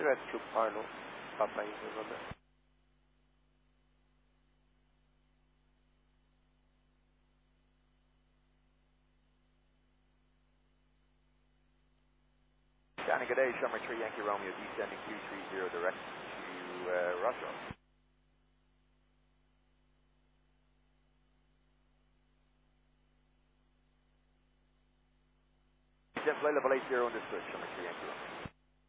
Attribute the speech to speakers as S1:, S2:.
S1: Red 2 Pilo, Papa November.
S2: Shannon, good day, Summer 3 Yankee Romeo, descending 230 direct to Roswell. Available 80 understood, Summer 3 Yankee Romeo.